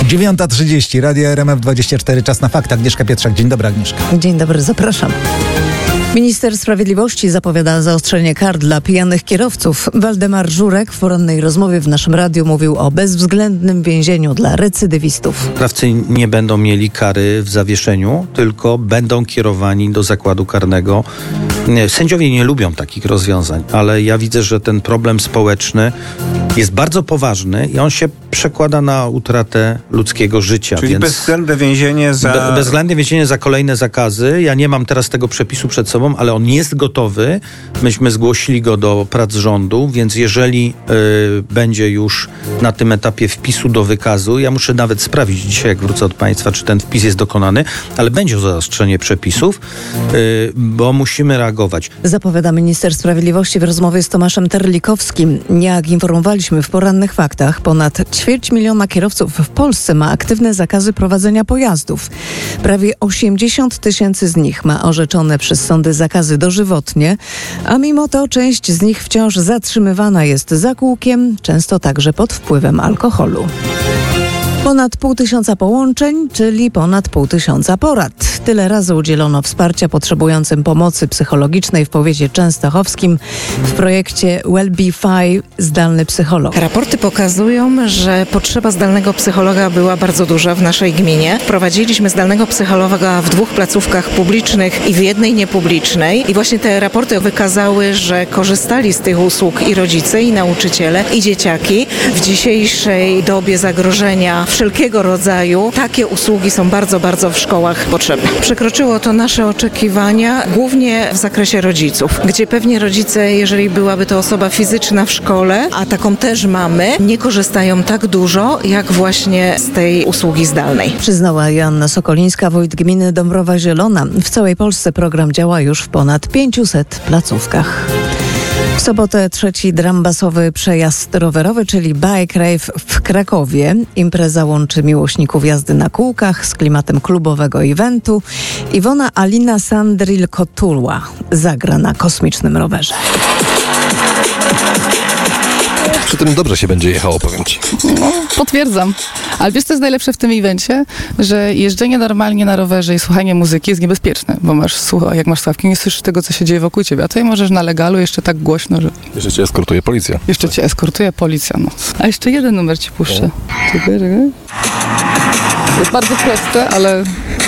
9:30, Radio RMF24, czas na fakt. Agnieszka Pietrzak. Dzień dobry, Agnieszka. Dzień dobry, zapraszam. Minister Sprawiedliwości zapowiada zaostrzenie kar dla pijanych kierowców. Waldemar Żurek w porannej rozmowie w naszym radiu mówił o bezwzględnym więzieniu dla recydywistów. Sprawcy nie będą mieli kary w zawieszeniu, tylko będą kierowani do zakładu karnego. Sędziowie nie lubią takich rozwiązań, ale ja widzę, że ten problem społeczny jest bardzo poważny i on się przekłada na utratę ludzkiego życia. Czyli więc bezwzględne więzienie za... bezwzględne więzienie za kolejne zakazy. Ja nie mam teraz tego przepisu przed sobą, ale on jest gotowy. Myśmy zgłosili go do prac rządu, więc jeżeli będzie już na tym etapie wpisu do wykazu, ja muszę nawet sprawdzić dzisiaj, jak wrócę od państwa, czy ten wpis jest dokonany, ale będzie zaostrzenie przepisów, bo musimy reagować. Zapowiada minister sprawiedliwości w rozmowie z Tomaszem Terlikowskim. Jak informowaliśmy w porannych faktach, ponad 250 000 kierowców w Polsce ma aktywne zakazy prowadzenia pojazdów. Prawie 80 000 z nich ma orzeczone przez sądy zakazy dożywotnie, a mimo to część z nich wciąż zatrzymywana jest za kółkiem, często także pod wpływem alkoholu. Ponad 500 połączeń, czyli ponad 500 porad. Tyle razy udzielono wsparcia potrzebującym pomocy psychologicznej w powiecie częstochowskim w projekcie Wellbe5 Zdalny Psycholog. Raporty pokazują, że potrzeba zdalnego psychologa była bardzo duża w naszej gminie. Wprowadziliśmy zdalnego psychologa w 2 placówkach publicznych i w 1 niepublicznej. I właśnie te raporty wykazały, że korzystali z tych usług i rodzice, i nauczyciele, i dzieciaki. W dzisiejszej dobie zagrożenia wszelkiego rodzaju takie usługi są bardzo, bardzo w szkołach potrzebne. Przekroczyło to nasze oczekiwania, głównie w zakresie rodziców, gdzie pewnie rodzice, jeżeli byłaby to osoba fizyczna w szkole, a taką też mamy, nie korzystają tak dużo, jak właśnie z tej usługi zdalnej. Przyznała Joanna Sokolińska, wójt gminy Dąbrowa Zielona. W całej Polsce program działa już w ponad 500 placówkach. W sobotę 3. drum-bassowy przejazd rowerowy, czyli Bike Rave w Krakowie. Impreza łączy miłośników jazdy na kółkach z klimatem klubowego eventu. Iwona Alina Sandril-Kotulła zagra na kosmicznym rowerze. Przy tym dobrze się będzie jechało, powiem ci. No, potwierdzam. Ale wiesz, co jest najlepsze w tym evencie? Że jeżdżenie normalnie na rowerze i słuchanie muzyki jest niebezpieczne, bo jak masz słuchawki, nie słyszysz tego, co się dzieje wokół ciebie. A tutaj możesz na legalu jeszcze tak głośno, że... Jeszcze cię eskortuje policja. Jeszcze cię eskortuje policja, no. A jeszcze jeden numer ci puszczę. Jest bardzo proste, ale...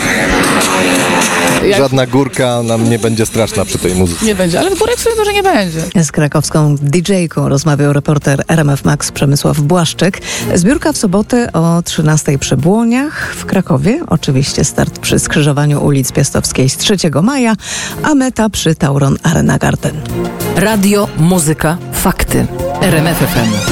Żadna górka nam nie będzie straszna przy tej muzyce. Nie będzie, ale w górach sobie może nie będzie. Z krakowską DJ-ką rozmawiał reporter RMF Max Przemysław Błaszczyk. Zbiórka w sobotę o 13 przy Błoniach w Krakowie. Oczywiście start przy skrzyżowaniu ulic Piastowskiej z 3 maja, a meta przy Tauron Arena Garden. Radio, muzyka, fakty. RMF FM.